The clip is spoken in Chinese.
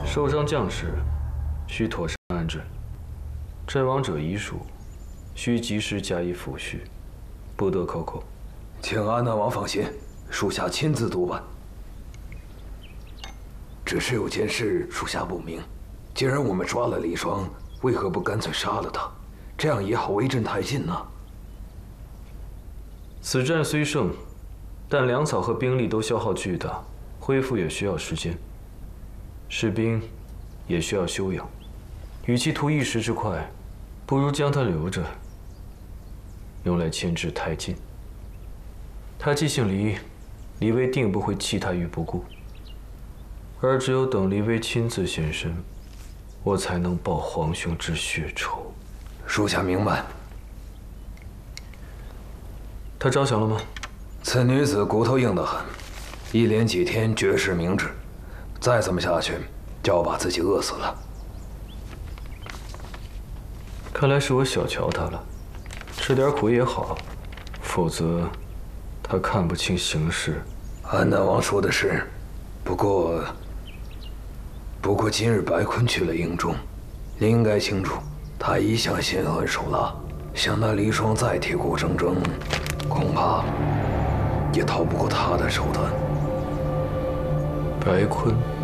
受伤将士需妥善安置，阵亡者遗属需及时加以抚恤，不得扣扣。 请安南王放心，属下亲自督办。只是有件事，属下不明。既然我们抓了李双，为何不干脆杀了他？这样也好围阵太近呢。 此战虽胜，但粮草和兵力都消耗巨大，恢复也需要时间。士兵也需要休养，与其图一时之快，不如将他留着，用来牵制太近。他既姓黎，李威定不会弃他于不顾。而只有等黎威亲自现身，我才能报皇兄之血仇。 属下明白。 他招降了吗？ 此女子骨头硬得很，一连几天绝食明志，再这么下去，就要把自己饿死了。 看来是我小瞧她了，吃点苦也好，否则她看不清形势。 安南王说的是，不过今日白坤去了营中，您应该清楚，他一向心狠手辣，想那李双再铁骨铮铮，恐怕也逃不过他的手段。 白坤。